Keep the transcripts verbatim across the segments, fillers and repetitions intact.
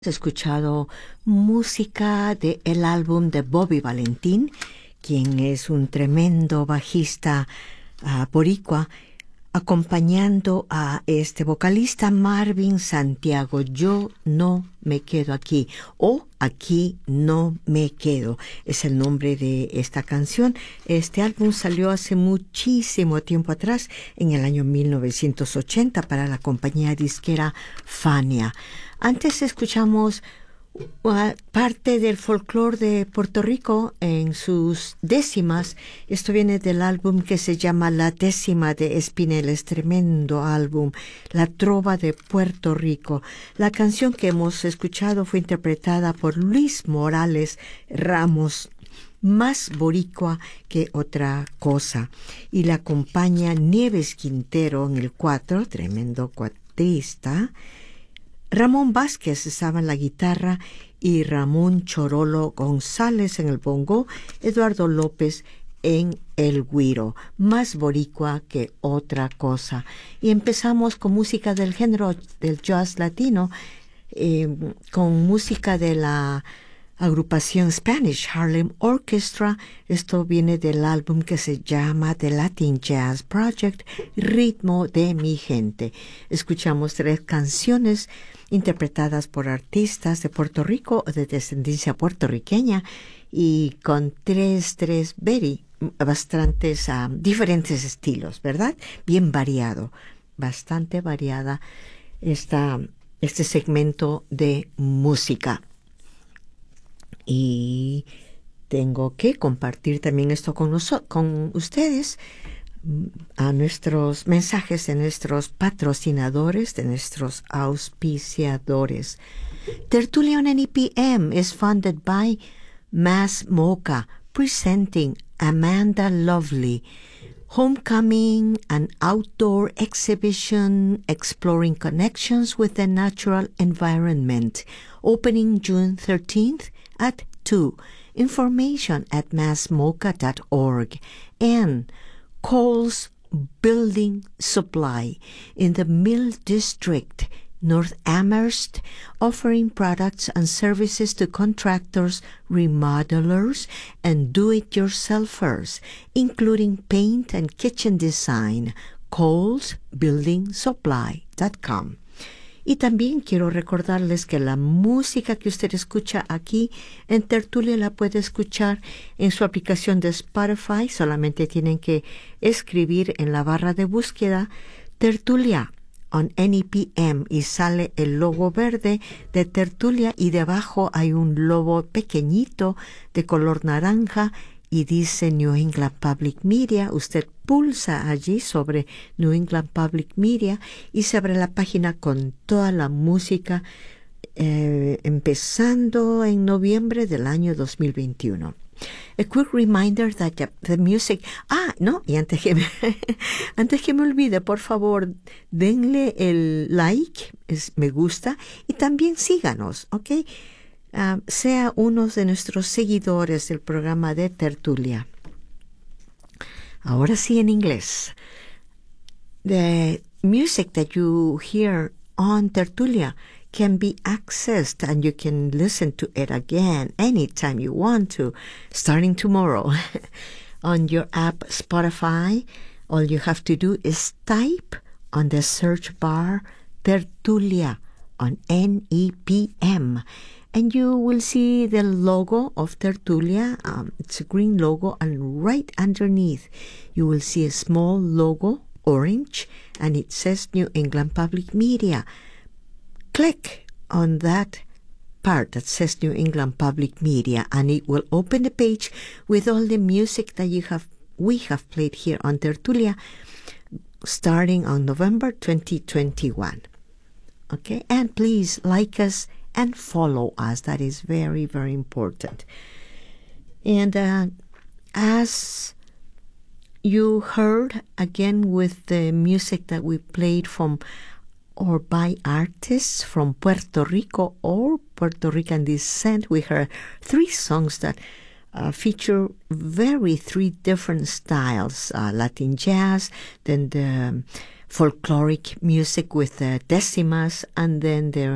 Escuchado música del álbum de Bobby Valentín, quien es un tremendo bajista uh, boricua, acompañando a este vocalista Marvin Santiago. Yo no me quedo aquí, o Aquí no me quedo, es el nombre de esta canción. Este álbum salió hace muchísimo tiempo atrás, en el año mil novecientos ochenta, para la compañía disquera Fania. Antes escuchamos uh, parte del folclore de Puerto Rico en sus décimas. Esto viene del álbum que se llama La Décima de Espinel, es tremendo álbum, La Trova de Puerto Rico. La canción que hemos escuchado fue interpretada por Luis Morales Ramos, más boricua que otra cosa, y la acompaña Nieves Quintero en el cuatro, tremendo cuatrista. Ramón Vázquez estaba en la guitarra y Ramón Chorolo González en el bongo, Eduardo López en el güiro, más boricua que otra cosa. Y empezamos con música del género del jazz latino, eh, con música de la agrupación Spanish Harlem Orchestra. Esto viene del álbum que se llama The Latin Jazz Project, Ritmo de mi gente. Escuchamos tres canciones interpretadas por artistas de Puerto Rico o de descendencia puertorriqueña, y con tres, tres very, bastantes uh, diferentes estilos, ¿verdad? Bien variado, bastante variada esta, este segmento de música. Y tengo que compartir también esto con, nosotros, con ustedes, a nuestros mensajes de nuestros patrocinadores, de nuestros auspiciadores. Tertulia on N E P M is funded by Mass Mocha, presenting Amanda Lovely, Homecoming, an outdoor exhibition exploring connections with the natural environment, opening June thirteenth at two. Information at mass mocha dot org. And Coles Building Supply in the Mill District, North Amherst, offering products and services to contractors, remodelers, and do-it-yourselfers, including paint and kitchen design. Coles Building Supply dot com. Y también quiero recordarles que la música que usted escucha aquí en Tertulia la puede escuchar en su aplicación de Spotify. Solamente tienen que escribir en la barra de búsqueda Tertulia on N E P M y sale el logo verde de Tertulia, y debajo hay un logo pequeñito de color naranja y dice New England Public Media. Usted pulsa allí sobre New England Public Media y se abre la página con toda la música, eh, empezando en noviembre del año dos mil veintiuno. A quick reminder that the music... Ah, no, y antes que me, antes que me olvide, por favor, denle el like, es, me gusta, y también síganos, ¿ok? Uh, sea uno de nuestros seguidores del programa de Tertulia. Ahora sí en inglés. The music that you hear on Tertulia can be accessed, and you can listen to it again anytime you want to, starting tomorrow. On your app Spotify, all you have to do is type on the search bar Tertulia on N E P M. And you will see the logo of Tertulia. Um, it's a green logo, and right underneath you will see a small logo, orange, and it says New England Public Media. Click on that part that says New England Public Media, and it will open the page with all the music that you have we have played here on Tertulia, starting on November twenty twenty-one. Okay, and please like us and follow us. That is very, very important. And uh, as you heard, again, with the music that we played from or by artists from Puerto Rico or Puerto Rican descent, we heard three songs that uh, feature very three different styles, uh, Latin jazz, then the folkloric music with the decimas, and then the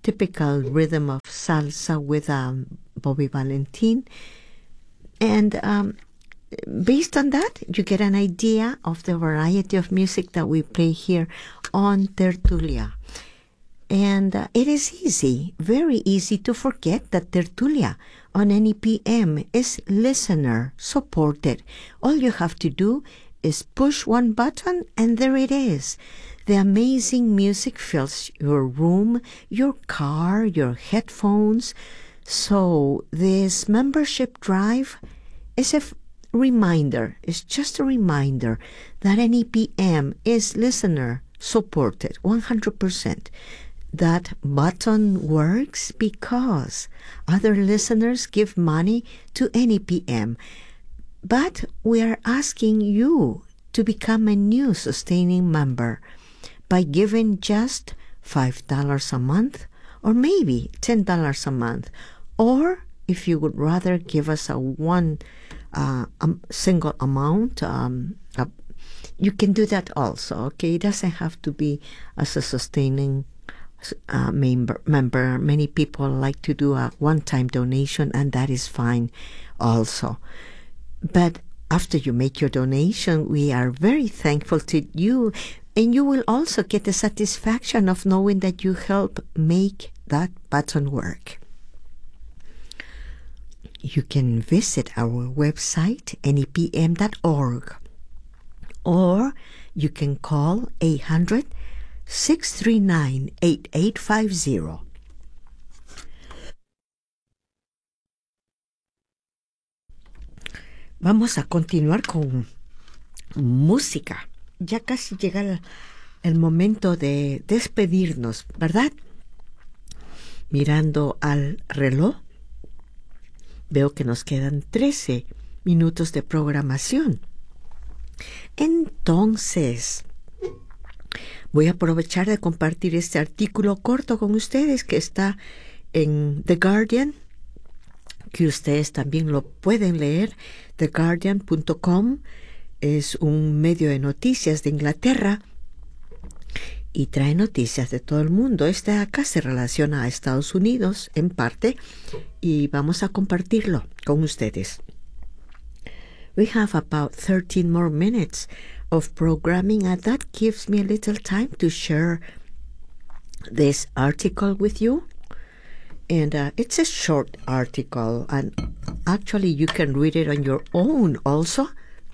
typical rhythm of salsa with um, Bobby Valentin. And um, based on that, you get an idea of the variety of music that we play here on Tertulia. And uh, it is easy, very easy to forget that Tertulia on N E P M is listener supported. All you have to do is push one button and there it is. The amazing music fills your room, your car, your headphones. So this membership drive is a f- reminder, it's just a reminder that N E P M is listener supported one hundred percent. That button works because other listeners give money to N E P M. But we are asking you to become a new sustaining member by giving just five dollars a month or maybe ten dollars a month. Or if you would rather give us a one uh, um, single amount, um, uh, you can do that also, okay? It doesn't have to be as a sustaining Uh, member, member. Many people like to do a one-time donation, and that is fine also. But after you make your donation, we are very thankful to you, and you will also get the satisfaction of knowing that you help make that button work. You can visit our website, N E P M dot org, or you can call eight hundred, six three nine, eight eight five zero. Vamos a continuar con música. Ya casi llega el, el momento de despedirnos, ¿verdad? Mirando al reloj, veo que nos quedan trece minutos de programación. Entonces, voy a aprovechar de compartir este artículo corto con ustedes que está en The Guardian, que ustedes también lo pueden leer. the guardian punto com es un medio de noticias de Inglaterra y trae noticias de todo el mundo. Este acá se relaciona a Estados Unidos en parte y vamos a compartirlo con ustedes. We have about thirteen more minutes of programming, and that gives me a little time to share this article with you. And uh, it's a short article, and actually you can read it on your own also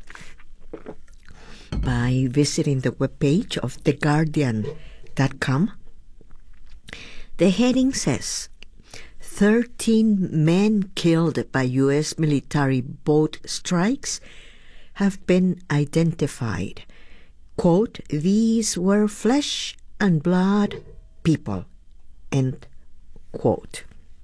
by visiting the webpage of the guardian dot com. The heading says, thirteen men killed by U S military boat strikes have been identified. Quote, these were flesh and blood people, end quote.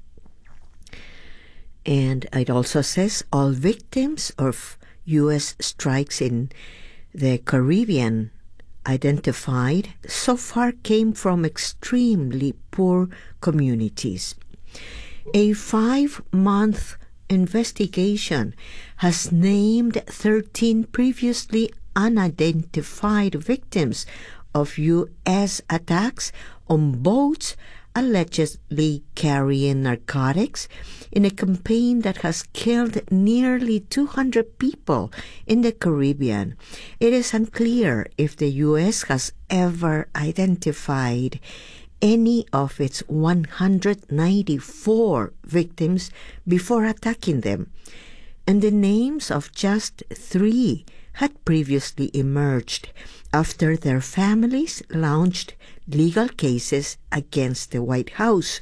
And it also says all victims of U S strikes in the Caribbean identified so far came from extremely poor communities. A five-month investigation has named thirteen previously unidentified victims of U S attacks on boats allegedly carrying narcotics in a campaign that has killed nearly two hundred people in the Caribbean. It is unclear if the U S has ever identified any of its one hundred ninety-four victims before attacking them, and the names of just three had previously emerged after their families launched legal cases against the White House.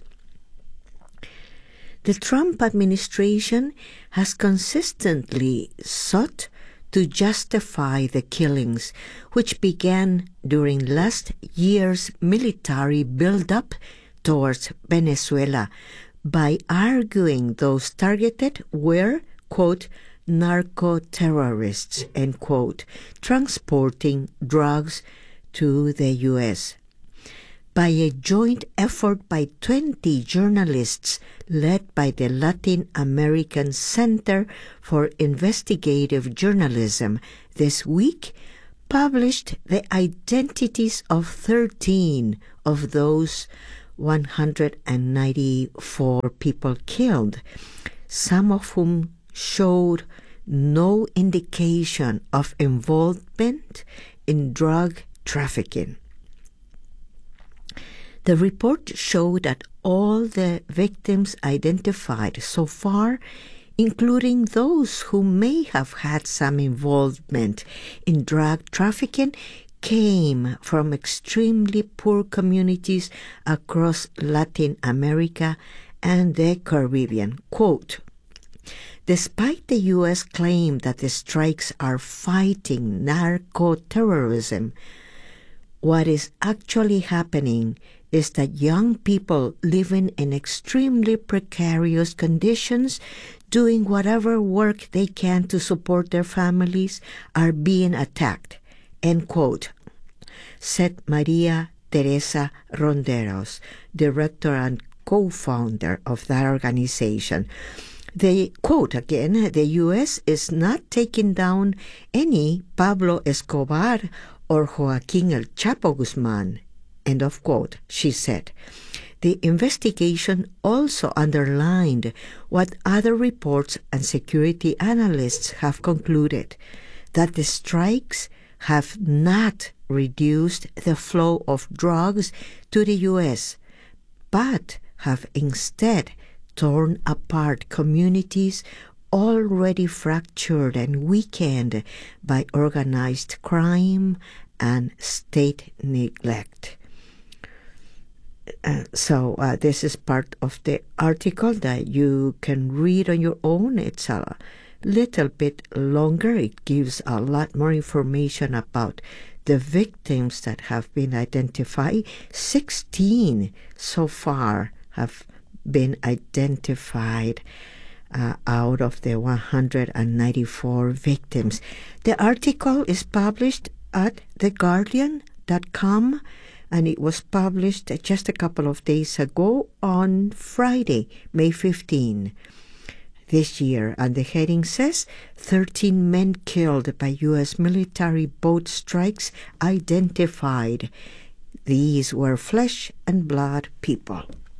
The Trump administration has consistently sought to justify the killings, which began during last year's military build-up towards Venezuela, by arguing those targeted were, quote, narco-terrorists, end quote, transporting drugs to the U S By a joint effort by twenty journalists led by the Latin American Center for Investigative Journalism, this week published the identities of thirteen of those one hundred ninety-four people killed, some of whom showed no indication of involvement in drug trafficking. The report showed that all the victims identified so far, including those who may have had some involvement in drug trafficking, came from extremely poor communities across Latin America and the Caribbean. Quote, despite the U S claim that the strikes are fighting narco-terrorism, what is actually happening is that young people living in extremely precarious conditions, doing whatever work they can to support their families, are being attacked, end quote, said Maria Teresa Ronderos, director and co-founder of that organization. The quote again, the U S is not taking down any Pablo Escobar or Joaquin El Chapo Guzman, end of quote, she said. The investigation also underlined what other reports and security analysts have concluded, that the strikes have not reduced the flow of drugs to the U S, but have instead torn apart communities already fractured and weakened by organized crime and state neglect. Uh, so uh, this is part of the article that you can read on your own. It's a little bit longer. It gives a lot more information about the victims that have been identified. sixteen so far have been identified uh, out of the one hundred ninety-four victims. The article is published at the guardian dot com, and it was published just a couple of days ago on Friday, May fifteenth this year. And the heading says, thirteen men killed by U S military boat strikes identified. These were flesh and blood people.